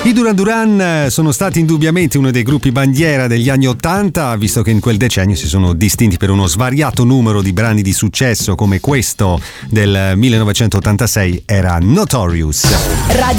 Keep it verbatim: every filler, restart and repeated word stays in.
I Duran Duran sono stati indubbiamente uno dei gruppi bandiera degli anni Ottanta, visto che in quel decennio si sono distinti per uno svariato numero di brani di successo, come questo del millenovecentottantasei era Notorious.